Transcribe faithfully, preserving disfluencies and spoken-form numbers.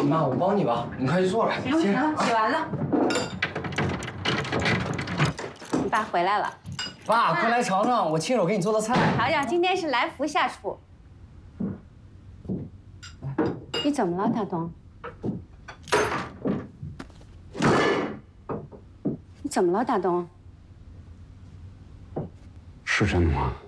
妈，我帮你吧，你快去坐着。 行行，洗完了。你爸回来了。 爸，快来尝尝我亲手给你做的菜。 尝尝，今天是来福下厨。你怎么了，大东？你怎么了，大东？ 是真的吗？